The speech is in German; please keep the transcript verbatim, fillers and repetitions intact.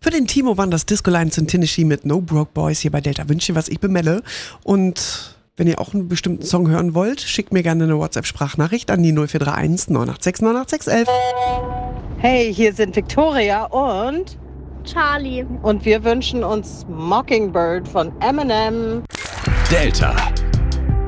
Für den Timo waren das Disco Lines in Tennessee mit No Broke Boys hier bei Delta Wünsche, was ich bemelle. Und wenn ihr auch einen bestimmten Song hören wollt, schickt mir gerne eine WhatsApp-Sprachnachricht an die null vier drei eins neun acht sechs neun acht sechs eins eins. Hey, hier sind Victoria und Charlie. Und wir wünschen uns Mockingbird von Eminem. Delta.